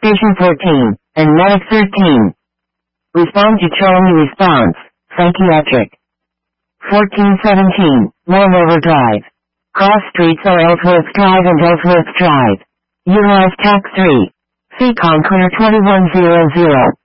Station 14, and Medic 13. Respond to Charlie response, psychiatric. 1417, Mulrover Drive. Cross streets are Ellsworth Drive and Ellsworth Drive. Utilize TAC 3. Seacon Clear 2100.